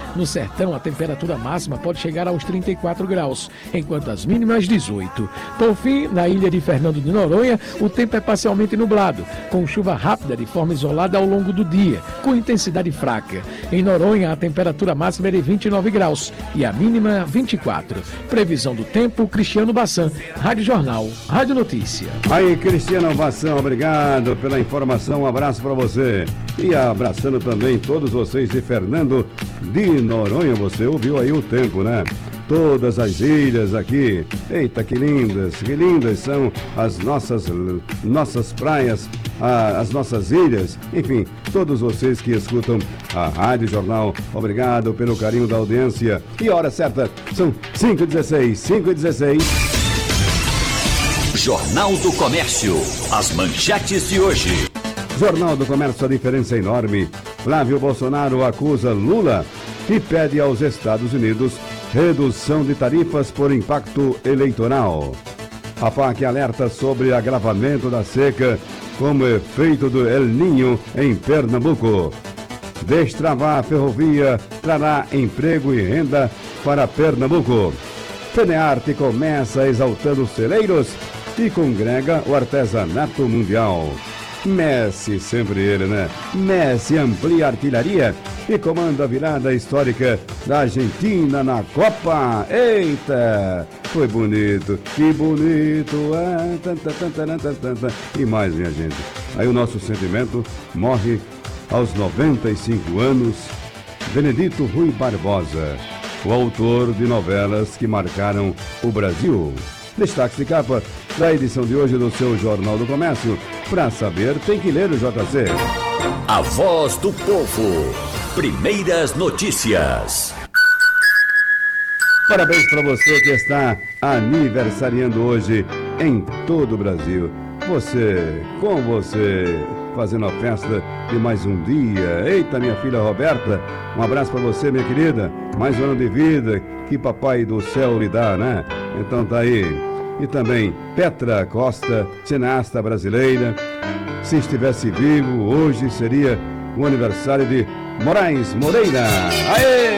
No sertão, a temperatura máxima pode chegar aos 34 graus, enquanto as mínimas 18. Por fim, na ilha de Fernando de Noronha, o tempo é parcialmente nublado, com chuva rápida de forma isolada ao longo do dia, com intensidade fraca. Em Noronha, a temperatura máxima é de 29 graus e a mínima 24. Previsão do tempo, Cristiano Bassan, Rádio Jornal, Rádio Notícia. Aí, Cristiano Bassan, obrigado pela informação, um abraço para você. E abraçando também todos vocês de Fernando de Noronha, você ouviu aí o tempo, né? Todas as ilhas aqui, eita, que lindas são as nossas praias, as nossas ilhas, enfim, todos vocês que escutam a Rádio Jornal, obrigado pelo carinho da audiência. E hora certa, são 5h16. Jornal do Comércio, as manchetes de hoje. Jornal do Comércio, a diferença é enorme. Flávio Bolsonaro acusa Lula e pede aos Estados Unidos redução de tarifas por impacto eleitoral. A FAC alerta sobre agravamento da seca como efeito do El Niño em Pernambuco. Destravar a ferrovia trará emprego e renda para Pernambuco. FENEARTE começa exaltando os celeiros e congrega o artesanato mundial. Messi, sempre ele, né? Messi amplia a artilharia e comanda a virada histórica da Argentina na Copa. Eita! Foi bonito, que bonito. E mais, minha gente. Aí o nosso sentimento morre aos 95 anos. Benedito Rui Barbosa, o autor de novelas que marcaram o Brasil. Destaque de capa da edição de hoje do seu Jornal do Comércio. Para saber, tem que ler o JC. A voz do povo. Primeiras notícias. Parabéns para você que está aniversariando hoje em todo o Brasil. Com você, fazendo a festa de mais um dia. Eita, minha filha Roberta, um abraço para você, minha querida. Mais um ano de vida que papai do céu lhe dá, né? Então tá aí. E também Petra Costa, cineasta brasileira. Se estivesse vivo, hoje seria o aniversário de Moraes Moreira. Aê!